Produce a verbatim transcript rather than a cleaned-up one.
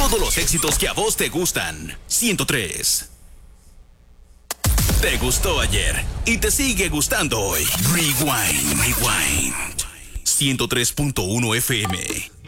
Todos los éxitos que a vos te gustan. ciento tres. Te gustó ayer y te sigue gustando hoy. Rewind, rewind. ciento tres punto uno F M.